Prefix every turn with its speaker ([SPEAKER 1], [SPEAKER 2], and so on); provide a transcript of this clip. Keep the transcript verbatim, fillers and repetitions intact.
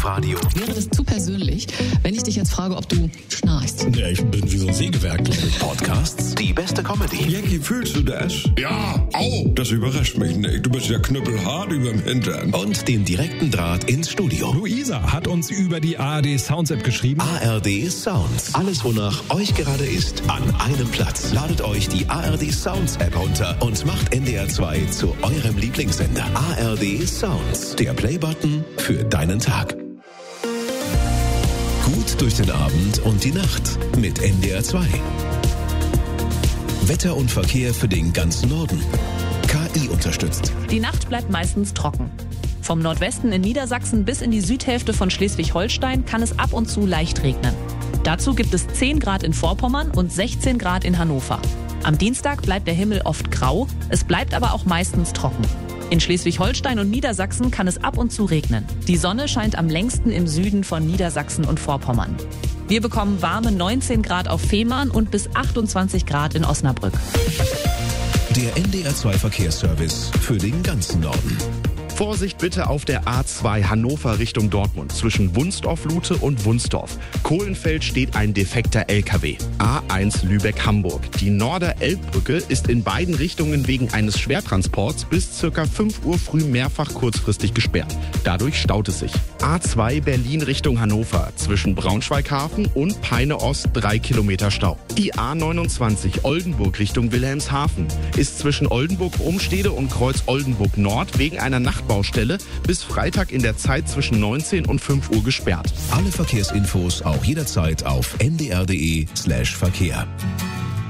[SPEAKER 1] Live-Radio.
[SPEAKER 2] Wäre das zu persönlich, wenn ich dich jetzt frage, ob du schnarchst?
[SPEAKER 3] Ja, ich bin wie so ein Sägewerk, glaube ich.
[SPEAKER 1] Podcasts, die beste Comedy.
[SPEAKER 4] Jackie, fühlst du das?
[SPEAKER 3] Ja, au!
[SPEAKER 4] Das überrascht mich nicht. Du bist ja knüppelhart überm Hintern.
[SPEAKER 1] Und den direkten Draht ins Studio.
[SPEAKER 5] Luisa hat uns über die A R D Sounds App geschrieben.
[SPEAKER 1] A R D Sounds. Alles, wonach euch gerade ist, an einem Platz. Ladet euch die A R D Sounds App runter und macht N D R zwei zu eurem Lieblingssender. A R D Sounds. Der Playbutton für deinen Tag. Gut durch den Abend und die Nacht mit N D R zwei. Wetter und Verkehr für den ganzen Norden. K I unterstützt.
[SPEAKER 6] Die Nacht bleibt meistens trocken. Vom Nordwesten in Niedersachsen bis in die Südhälfte von Schleswig-Holstein kann es ab und zu leicht regnen. Dazu gibt es zehn Grad in Vorpommern und sechzehn Grad in Hannover. Am Dienstag bleibt der Himmel oft grau, es bleibt aber auch meistens trocken. In Schleswig-Holstein und Niedersachsen kann es ab und zu regnen. Die Sonne scheint am längsten im Süden von Niedersachsen und Vorpommern. Wir bekommen warme neunzehn Grad auf Fehmarn und bis achtundzwanzig Grad in Osnabrück.
[SPEAKER 1] Der N D R zwei Verkehrsservice für den ganzen Norden.
[SPEAKER 7] Vorsicht bitte auf der A zwei Hannover Richtung Dortmund zwischen Wunstorf-Lute und Wunstorf. Kohlenfeld steht ein defekter L K W. A eins Lübeck-Hamburg. Die Norder-Elbbrücke ist in beiden Richtungen wegen eines Schwertransports bis circa fünf Uhr früh mehrfach kurzfristig gesperrt. Dadurch staut es sich. A zwei Berlin Richtung Hannover zwischen Braunschweighafen und Peine Ost drei Kilometer Stau. Die A neunundzwanzig Oldenburg Richtung Wilhelmshaven ist zwischen Oldenburg-Umstede und Kreuz Oldenburg Nord wegen einer Nachtbaustelle bis Freitag in der Zeit zwischen neunzehn und fünf Uhr gesperrt.
[SPEAKER 1] Alle Verkehrsinfos auch jederzeit auf n d r punkt d e slash Verkehr.